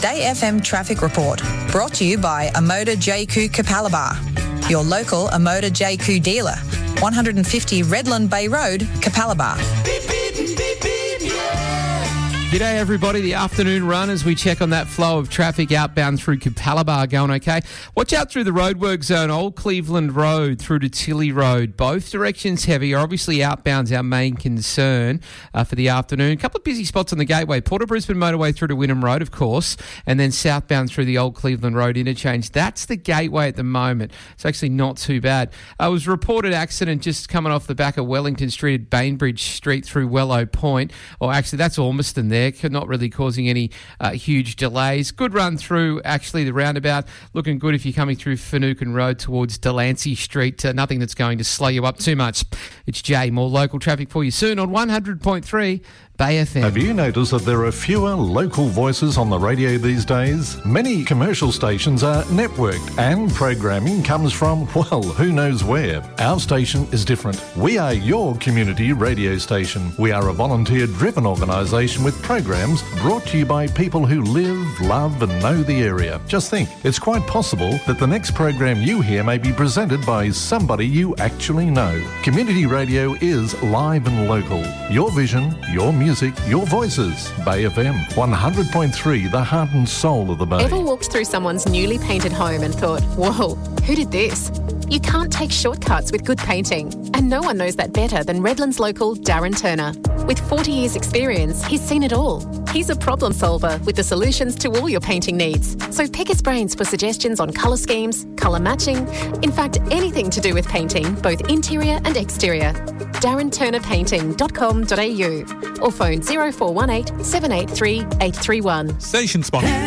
Day FM Traffic Report, brought to you by Amoda JQ Capalaba, your local Amoda JQ dealer, 150 Redland Bay Road, Capalaba. G'day everybody, the afternoon run as we check on that flow of traffic outbound through Capalaba going okay. Watch out through the roadwork zone, Old Cleveland Road through to Tilly Road. Both directions heavy. Obviously outbound's our main concern for the afternoon. A couple of busy spots on the gateway. Port of Brisbane motorway through to Wynnum Road, of course, and then southbound through the Old Cleveland Road interchange. That's the gateway at the moment. It's actually not too bad. It was reported accident just coming off the back of Wellington Street at Bainbridge Street through Wellow Point. Or actually, that's Ormiston there. Not really causing any huge delays. Good run through, actually, the roundabout. Looking good if you're coming through Finucane Road towards Delancey Street. Nothing that's going to slow you up too much. It's Jay. More local traffic for you soon on 100.3 Bay FM. Have you noticed that there are fewer local voices on the radio these days? Many commercial stations are networked and programming comes from, well, who knows where. Our station is different. We are your community radio station. We are a volunteer-driven organisation with programs brought to you by people who live, love and know the area. Just think, it's quite possible that the next program you hear may be presented by somebody you actually know. Community radio is live and local. Your vision, your music, your voices. Bay FM 100.3, the heart and soul of the Bay. Ever walked through someone's newly painted home and thought, whoa, who did this? You can't take shortcuts with good painting. And no one knows that better than Redlands local Darren Turner. With 40 years experience, he's seen it all. He's a problem solver with the solutions to all your painting needs. So pick his brains for suggestions on colour schemes, colour matching, in fact, anything to do with painting, both interior and exterior. DarrenTurnerPainting.com.au or phone 0418 783 831. Station sponsor.